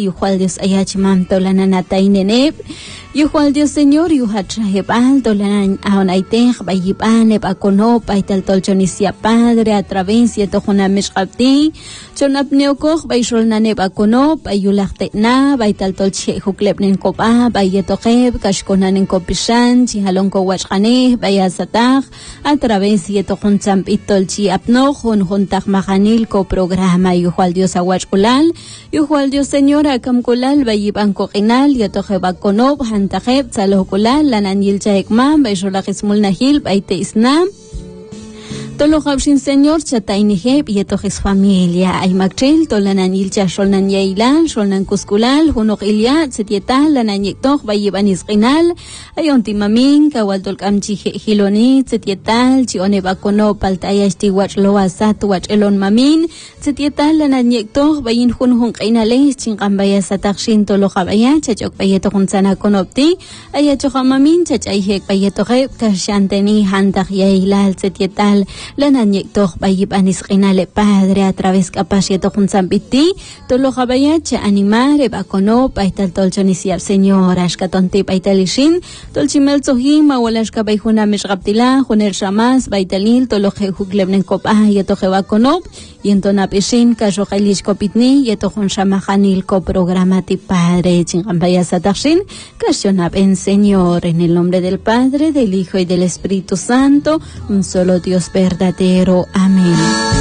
yujual Dios ayachman tolananata inenep, yujual Dios Señor yuhatrajebal tolanan aonaitej bayibanep akonop aital tolchonisia Padre a través de tojonameshkapti chonapneokoj baixolnanep akonop ayulajtena baital tolche juklepnen kopa bayetokeb kashkonanen kopishan chihalonko wachqanej bayasataj a través de tojonchampit tolchi apnoj juntaj majanil ko programa yujual Dios awachkulal yujual Dios Señor akamkulal bayibanko qinal yetokeb akonop hantajeb tsalohkulal lananyil chaekman baixolajismul nahil baite isna Tolojabshin Señor chatainiheb yetojes familia ay makchil tolanan ilcha sholnan yailal sholnan kuskulal hunok ilya setietal lanan yektok bayiban isqinal ayon timamin kawaldol kamchi hiloni setietal chione bakono paltayashti wachlo asat wachelon mamin setietal lanan yektok bayin hun qinales chinqambaya satakshin tolojabaya chachok bayetok sana konopti ayachohamamin chachaihek bayetoje kashanteni hantaj yailal setietal lananyektok bayibanis qinale Padre a través capacieto junzampiti tolojabaya cha animare bakono paital tolchonisiab Señor ashkatonti paitalishin tolchimel tsohim awalashka bayjuna mishqaptila junel shamas baitalil toloje juklebnen kopa yetoje bakono y entonapishin kashoqelish kopitni yetojon shamajanil ko programati Padre chingambaya satakshin kashonab en Señor en el nombre del Padre, del Hijo y del Espíritu Santo, un solo Dios verdadero. Amén.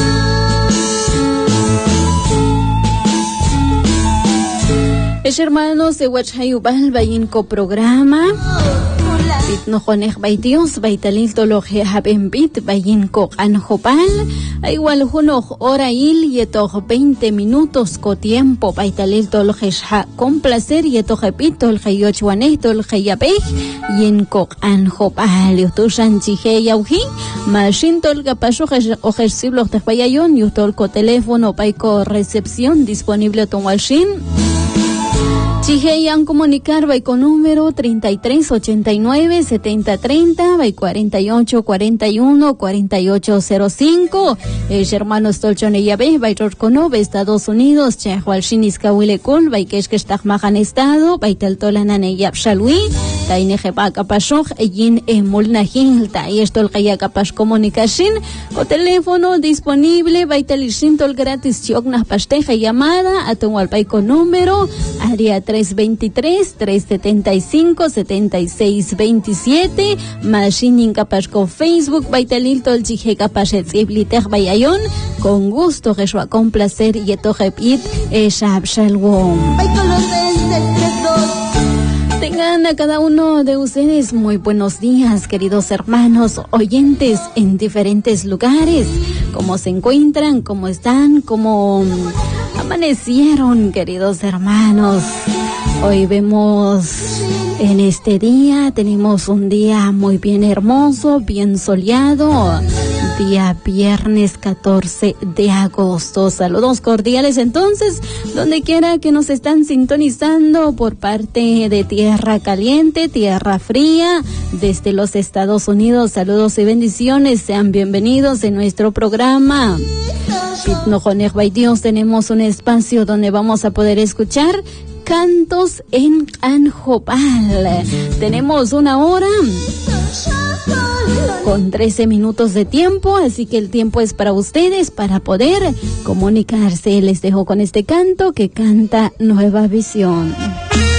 Hermanos de Huachayubal Bayinco programa Bitnojonej Bay Dios Baitalil Toloje Habembit Bayinco Anjopal Igual Junoj hora il yetoj 20 minutos co tiempo Baitalil Toloje con placer yetoj pitol Jayochuanej Tolje Yapej Yinco Anjopal Yutushan Chije Yauji Mashin Tolga Pasho Ojersiblo Tepayayon Yutolco teléfono Paico recepción disponible Tonwalshin Chiheyan comunicar by con número 3389 7030 by 4841 4805 hermanos Tolchone Yabe by Rorconobe Estados Unidos Chehualshinis Kawilekul by Keshkestajmajan Estado by Teltolanane Yapshalwi Tainejepa Kapashoj Eyin Emulnahil Taestol Kayakapash Comunicación con teléfono disponible by Telishin Tol gratis Chiogna Pasteja llamada a Tonwalpay con número área 323-375-7627 Machinin Capasco Facebook Baitalil Tolchije Capachet Iblitech Bayayon con gusto Jesua con placer y etojepit Eshabshalwom. Tengan a cada uno de ustedes muy buenos días, queridos hermanos oyentes en diferentes lugares. ¿Cómo se encuentran? ¿Cómo están? ¿Cómo amanecieron, queridos hermanos? Hoy vemos en este día, tenemos un día muy bien hermoso, bien soleado, día viernes 14 de agosto. Saludos cordiales entonces, donde quiera que nos están sintonizando por parte de Tierra Caliente, Tierra Fría, desde los Estados Unidos. Saludos y bendiciones, sean bienvenidos en nuestro programa. Bitnojonej Bay Dios, tenemos un espacio donde vamos a poder escuchar cantos en Anjopal. Tenemos una hora con 13 minutos de tiempo, así que el tiempo es para ustedes para poder comunicarse. Les dejo con este canto que canta Nueva Visión.